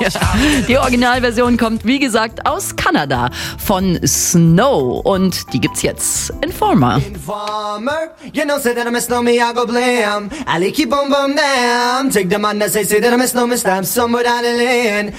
Die Originalversion kommt, wie gesagt, aus Kanada von Snow und die gibt's jetzt. Informer. Informer, you know, say that I miss no me, I go blam. I keep on bum down. Take the man that say that I miss no me, stab somewhere down the lane.